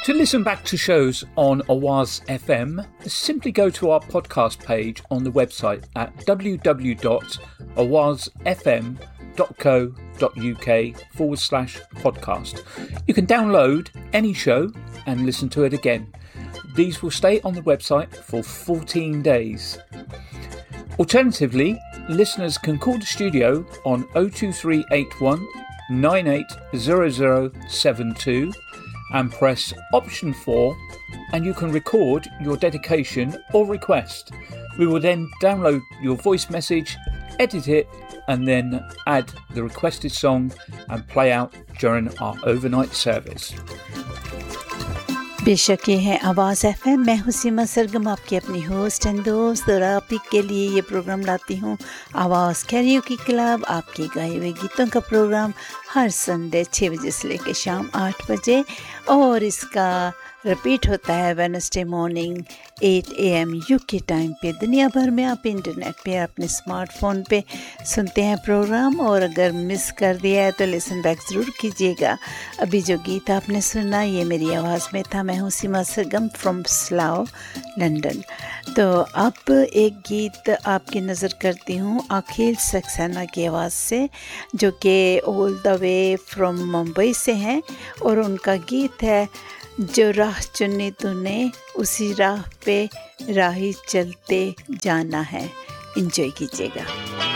To listen back to shows on Awaz FM, simply go to our podcast page on the website at www.awazfm.co.uk/podcast. You can download any show and listen to it again. These will stay on the website for 14 days. Alternatively, listeners can call the studio on 02381 980072 and press option 4 and you can record your dedication or request. We will then download your voice message, edit it and then add the requested song and play out during our overnight service. बेशक ये है आवाज़ FM. मैं हूँ सीमा सरगम, आपकी अपनी host and दोस्त, और आप ही के लिए ये प्रोग्राम लाती हूँ आवाज़ कैरियोकी क्लब, आपके गाए हुए गीतों का प्रोग्राम हर संडे 6 बजे से लेकर शाम 8 बजे, और इसका रिपीट होता है Wednesday morning 8 AM UK time पे। दुनिया भर में आप इंटरनेट पे अपने स्मार्टफोन पे सुनते हैं प्रोग्राम, और अगर मिस कर दिया है तो लिसन बैक ज़रूर कीजिएगा। अभी जो गीत आपने सुना ये मेरी आवाज़ में था। मैं हूँ सीमा सरगम फ्रॉम स्लाव लंदन। तो अब एक गीत आपकी नज़र करती हूँ अखिल सक्सेना की आवाज़ से, जो कि all the way from Mumbai से हैं, और उनका गीत है जो राह चुनी तूने उसी राह पे राही चलते जाना है। एंजॉय कीजिएगा।